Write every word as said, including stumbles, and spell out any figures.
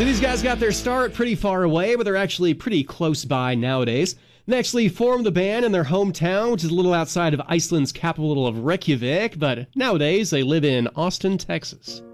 So these guys got their start pretty far away, but they're actually pretty close by nowadays. They actually formed the band in their hometown, which is a little outside of Iceland's capital of Reykjavik, but nowadays they live in Austin, Texas.